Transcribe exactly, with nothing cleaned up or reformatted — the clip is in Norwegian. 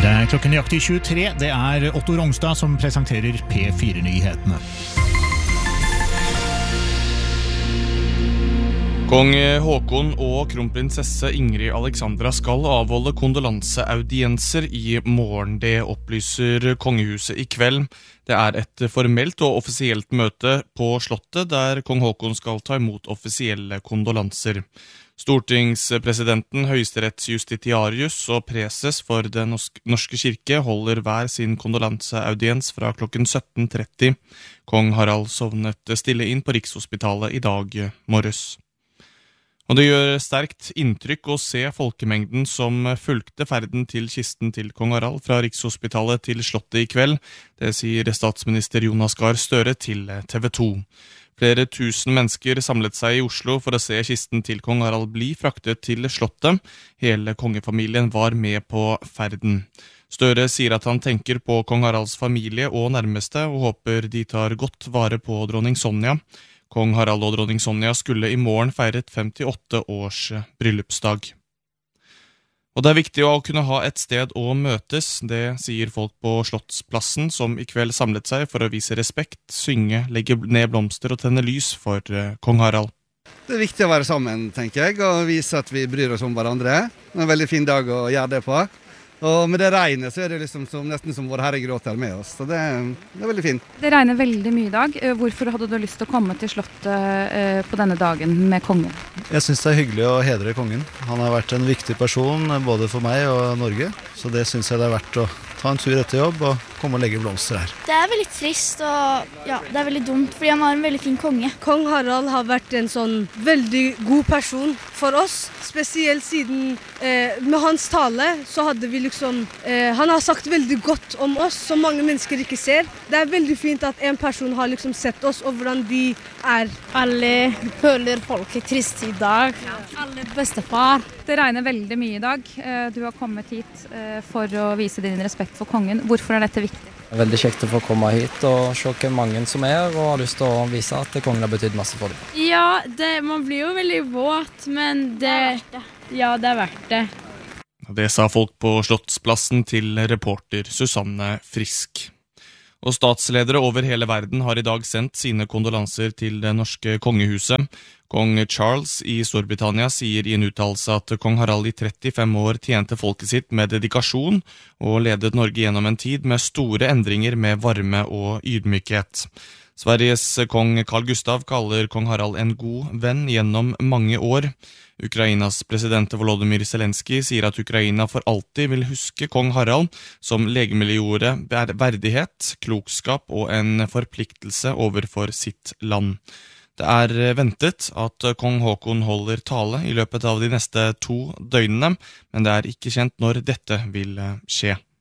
Her er klokken nøyaktig tjuetre. Det er Otto Rongstad som presenterer P fire-nyhetene. Kong Håkon og kronprinsesse Ingrid Alexandra skal avholde kondolanseaudienser i morgen. Det opplyser kongehuset i kveld. Det er et formelt og offisielt møte på slottet der kong Håkon skal ta imot offisielle kondolanser. Stortingspresidenten, høyesterettsjustitiarius og preses for Den norske kirke holder hver sin kondolanseaudiens fra klokken sytten tretti. Kong Harald sovnet stille inn på Rikshospitalet i dag morges. Og det gjør sterkt inntrykk å se folkemengden som fulgte ferden til kisten til kong Harald fra Rikshospitalet til slottet i kveld. Det sier statsminister Jonas Gahr Støre til T V to. Flere tusen mennesker samlet seg i Oslo for å se kisten til kong Harald bli fraktet til slottet. Hele kongefamilien var med på ferden. Støre sier at han tenker på kong Haralds familie og nærmeste, og håper de tar godt vare på dronning Sonja. Kong Harald og dronning Sonja skulle i morgen feiret femtiåtte års bryllupsdag. Og det er viktig å kunne ha et sted å møtes, det sier folk på Slottsplassen, som i kveld samlet seg for å vise respekt, synge, legge ned blomster og tenne lys for kong Harald. Det er viktig å være sammen, tenker jeg, og vise at vi bryr oss om hverandre. Det er en veldig fin dag å gjøre det på. Og med det regnet så er det liksom som, nesten som vår Herre gråter med oss, så det, det er veldig fint. Det regner veldig mye i dag. Hvorfor hadde du lyst til å komme til slottet på denne dagen med kongen? Jeg synes det er hyggelig å hedre kongen. Han har vært en viktig person både for meg og Norge, så det synes jeg det er verdt å ta en tur etter jobb og komme og legge blomster her. Det er veldig trist og ja, det er veldig dumt, fordi han var en veldig fin konge. Kong Harald har vært en sånn veldig god person for oss, spesielt siden eh, med hans tale så hadde vi liksom, eh, han har sagt veldig godt om oss som mange mennesker ikke ser. Det er veldig fint at en person har liksom sett oss og hvordan vi er. Alle føler folk er trist i dag. Ja. Alle bestefar. Det regner veldig mye i dag. Du har kommet hit for å vise din respekt for kongen. Hvorfor er dette viktig? Det er veldig kjekt å få komme hit og se hvor mange som er, og har lyst til å vise at kongen har betydd masse for dem. Ja, det, man blir jo veldig våt, men det, ja, det er verdt det. Det sa folk på Slottsplassen til reporter Susanne Frisk. Og statsledere over hele verden har i dag sendt sine kondolanser til det norske kongehuset. Kong Charles i Storbritannia sier i en uttalelse at kong Harald i trettifem år tjente folket sitt med dedikasjon og ledet Norge gjennom en tid med store endringer med varme og ydmykhet. Sveriges kong Carl Gustav kaller kong Harald en god venn gjennom mange år. Ukrainas president Volodymyr Zelensky sier at Ukraina for alltid vil huske kong Harald som legemiddelgjorde verdighet, klokskap og en forpliktelse overfor sitt land. Det er ventet at kong Håkon holder tale i løpet av de neste to døgnene, men det er ikke kjent når dette vil skje.